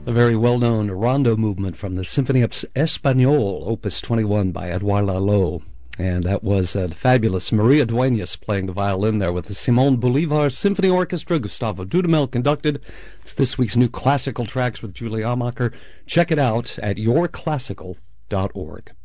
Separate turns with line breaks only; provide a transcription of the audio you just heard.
A very well-known rondo movement from the Symphony Español, Opus 21 by Edouard Lalo. And that was the fabulous Maria Duenas playing the violin there with the Simon Bolivar Symphony Orchestra. Gustavo Dudamel conducted. It's this week's New Classical Tracks with Julie Amacher. Check it out at yourclassical.org.